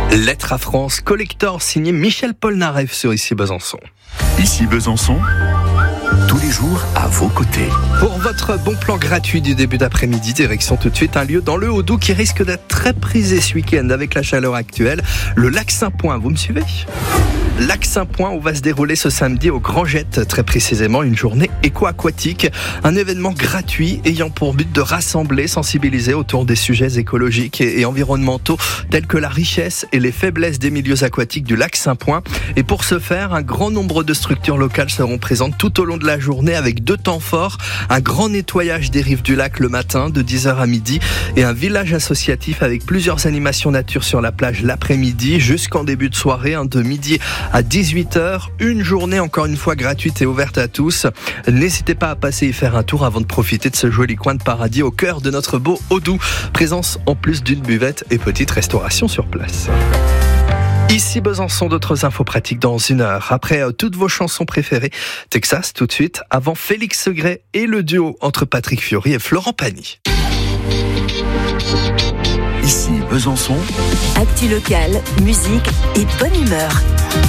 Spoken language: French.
Lettre à France, collector signé Michel Polnareff sur Ici Besançon. Ici Besançon, tous les jours à vos côtés. Pour votre bon plan gratuit du début d'après-midi, direction tout de suite un lieu dans le Haut-Doubs qui risque d'être très prisé ce week-end avec la chaleur actuelle, le lac Saint-Point. Vous me suivez ? Lac Saint-Point où va se dérouler ce samedi au Grand Jet, très précisément une journée éco-aquatique, un événement gratuit ayant pour but de rassembler, sensibiliser autour des sujets écologiques et environnementaux tels que la richesse et les faiblesses des milieux aquatiques du lac Saint-Point. Et pour ce faire, un grand nombre de structures locales seront présentes tout au long de la journée avec 2 temps forts, un grand nettoyage des rives du lac le matin de 10h à midi et un village associatif avec plusieurs animations nature sur la plage l'après-midi jusqu'en début de soirée, de midi à 18h, une journée encore une fois gratuite et ouverte à tous. N'hésitez pas à passer y faire un tour avant de profiter de ce joli coin de paradis au cœur de notre beau Haut-Doubs. Présence en plus d'une buvette et petite restauration sur place. Ici Besançon, d'autres infos pratiques dans 1 heure. Après toutes vos chansons préférées, Texas tout de suite, avant Félix Segret et le duo entre Patrick Fiori et Florent Pagny. Ici Besançon, actu locale, musique et bonne humeur.